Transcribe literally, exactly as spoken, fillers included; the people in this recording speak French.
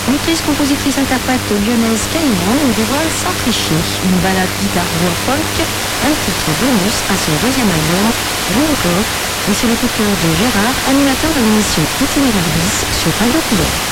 L'autrice, compositrice, interprète lyonnaise Caïman nous dévoile Sans tricher, une balade guitare voix folk, un titre bonus à son deuxième album, Ronco, et c'est le coup de cœur de Gérard, animateur de l'émission Itinéraire bis sur Radio Couleur.